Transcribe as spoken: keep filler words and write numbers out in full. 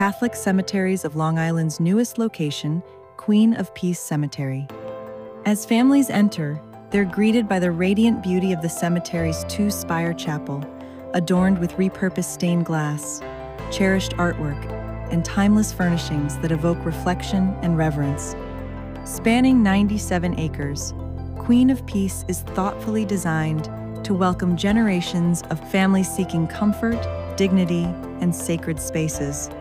Catholic Cemeteries of Long Island's newest location, Queen of Peace Cemetery. As families enter, they're greeted by the radiant beauty of the cemetery's two-spire chapel, adorned with repurposed stained glass, cherished artwork, and timeless furnishings that evoke reflection and reverence. Spanning ninety-seven acres, Queen of Peace is thoughtfully designed to welcome generations of families seeking comfort, dignity, and sacred spaces.